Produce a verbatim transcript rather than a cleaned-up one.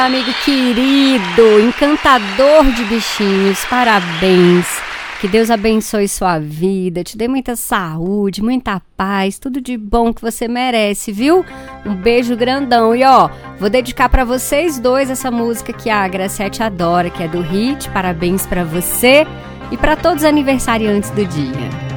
Amigo querido, encantador de bichinhos, parabéns. Que Deus abençoe sua vida, te dê muita saúde, muita paz, tudo de bom que você merece, viu? Um beijo grandão. E ó, vou dedicar pra vocês dois essa música que a Graciete adora, que é do Hit. Parabéns pra você e pra todos os aniversariantes do dia.